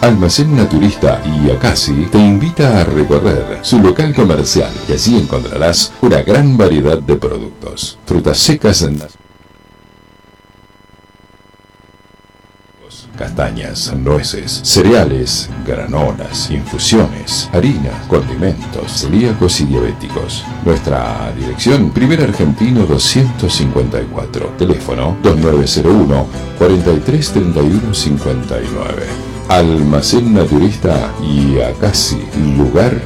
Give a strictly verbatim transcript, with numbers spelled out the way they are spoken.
Almacén Naturista Iacasi te invita a recorrer su local comercial y allí encontrarás una gran variedad de productos. Frutas secas, castañas, nueces, cereales, granolas, infusiones, harina, condimentos, celíacos y diabéticos. Nuestra dirección, Primer Argentino doscientos cincuenta y cuatro, teléfono dos nueve cero uno, cuatro tres tres uno cinco nueve. Almacén Naturista Iacasi, lugar